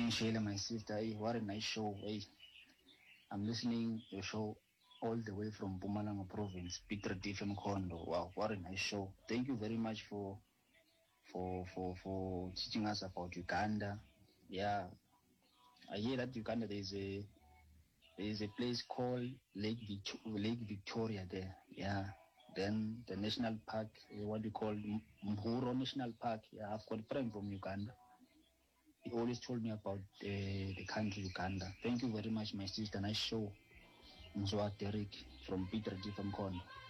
morning, Sheila, my sister. Hey, what a nice show. Hey, I'm listening to your show all the way from Pumalanga province, Peter DFM Kondo. Wow, what a nice show. Thank you very much for teaching us about Uganda. Yeah, I hear that Uganda there is a place called Lake Victoria there. Yeah. Then the national park, what you call Mhuro National Park. Yeah, I've got a friend from Uganda. He always told me about the country Uganda. Thank you very much, my sister. Nice show. Mzwa Derek from Peter D. from Kono.